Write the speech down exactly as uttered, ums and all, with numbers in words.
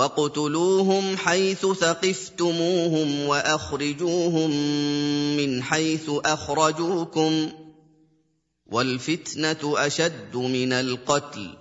وَاقْتُلُوهُمْ حَيْثُ ثَقِفْتُمُوهُمْ وَأَخْرِجُوهُم مِّنْ حَيْثُ أَخْرَجُوكُمْ ۚ وَالْفِتْنَةُ أَشَدُّ مِنَ الْقَتْلِ ۚ